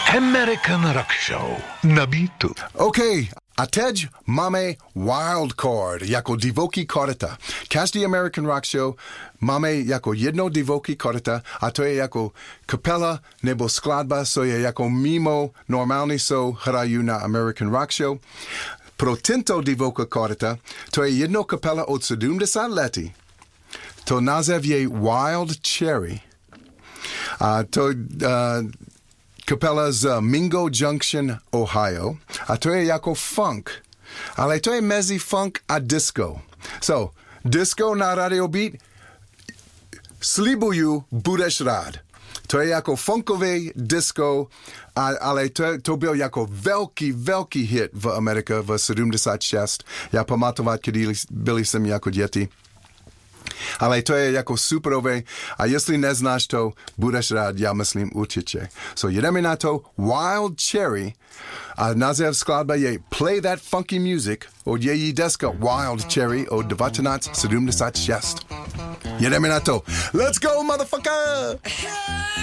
American Rock Show na Beatu. OK, a teď máme Wild Card jako divoký korita. Každý American Rock Show máme jako jedno divoký korita a to je jako kapela nebo skladba, co je jako mimo normální, co hrají na American Rock Show. Pro tento divoká korita to je jedno kapela od 70 letí. To název je Wild Cherry. A to kapela z Mingo Junction, Ohio. A to je jako funk. Ale to je mezi funk a disco. So, disco na Radio Beat, slibuju, budeš rád. To je jako funkový disco, ale to byl jako velký hit v Americe v 76. Já pamatovat, když byli jsem jako děti. Ale to je jako superové a jestli neznáš to, budeš rád, já myslím určitě. So jedeme na to Wild Cherry a název skladba je Play That Funky Music od její deska Wild Cherry od 1976. Jedeme na to. Let's go, motherfucker!